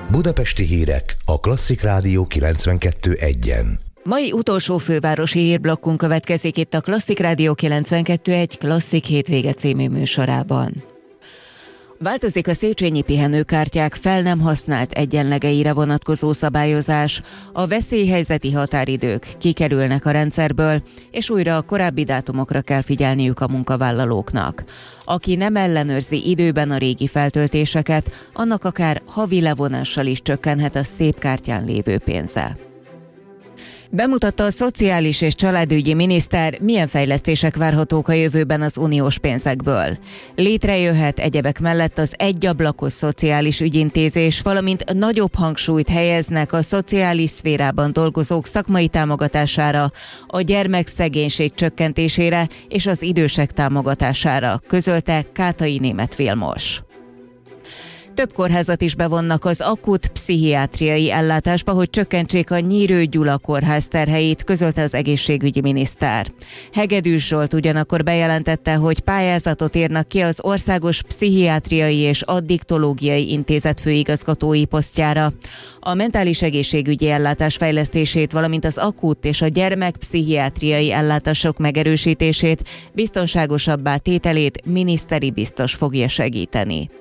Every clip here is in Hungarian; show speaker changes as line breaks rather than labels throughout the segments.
Budapesti hírek a Klasszik Rádió 92.1-en.
Mai utolsó fővárosi hírblokkunk következik itt a Klasszik Rádió 92.1 Klasszik hétvége című műsorában. Változik a Széchenyi pihenőkártyák fel nem használt egyenlegeire vonatkozó szabályozás, a veszélyhelyzeti határidők kikerülnek a rendszerből, és újra a korábbi dátumokra kell figyelniük a munkavállalóknak. Aki nem ellenőrzi időben a régi feltöltéseket, annak akár havi levonással is csökkenhet a szép kártyán lévő pénze. Bemutatta a szociális és családügyi miniszter, milyen fejlesztések várhatók a jövőben az uniós pénzekből. Létrejöhet egyebek mellett az egyablakos szociális ügyintézés, valamint nagyobb hangsúlyt helyeznek a szociális szférában dolgozók szakmai támogatására, a gyermekszegénység csökkentésére és az idősek támogatására, közölte Kátai Németh Vilmos. Több kórházat is bevonnak az akut pszichiátriai ellátásba, hogy csökkentsék a Nyírő Gyula kórház terheit, közölte az egészségügyi miniszter. Hegedűs Zsolt ugyanakkor bejelentette, hogy pályázatot írnak ki az Országos Pszichiátriai és Addiktológiai Intézet főigazgatói posztjára. A mentális egészségügyi ellátás fejlesztését, valamint az akut és a gyermekpszichiátriai ellátások megerősítését, biztonságosabbá tételét miniszteri biztos fogja segíteni.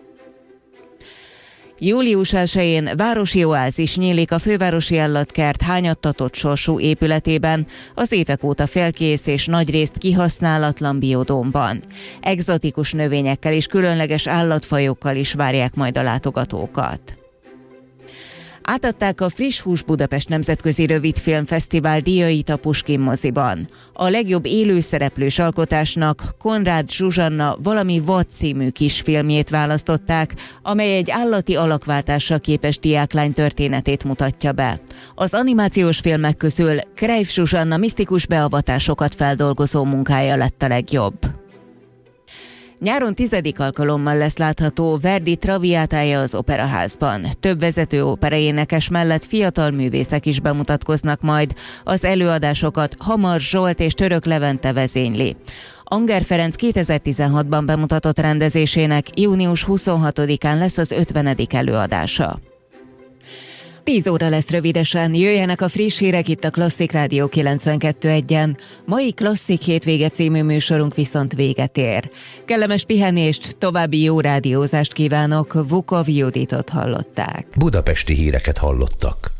Július 1-én városi oázis nyílik a fővárosi állatkert hányattatott sorsú épületében, az évek óta félkész és nagyrészt kihasználatlan biodómban. Egzotikus növényekkel és különleges állatfajokkal is várják majd a látogatókat. Átadták a Friss Hús Budapest Nemzetközi Rövidfilmfesztivál díjait a Puskin moziban. A legjobb élőszereplős alkotásnak Konrád Zsuzsanna Valami vad című kisfilmjét választották, amely egy állati alakváltással képes diáklány történetét mutatja be. Az animációs filmek közül Krejf Zsuzsanna misztikus beavatásokat feldolgozó munkája lett a legjobb. Nyáron 10. alkalommal lesz látható Verdi Traviátája az Operaházban. Több vezető operaénekes mellett fiatal művészek is bemutatkoznak majd. Az előadásokat Hamar Zsolt és Török Levente vezényli. Anger Ferenc 2016-ban bemutatott rendezésének június 26-án lesz az 50. előadása. 10 óra lesz rövidesen, jöjjenek a friss hírek itt a Klasszik Rádió 92.1-en. Mai Klasszik hétvége című műsorunk viszont véget ér. Kellemes pihenést, további jó rádiózást kívánok, Vukov Juditot hallották.
Budapesti híreket hallottak.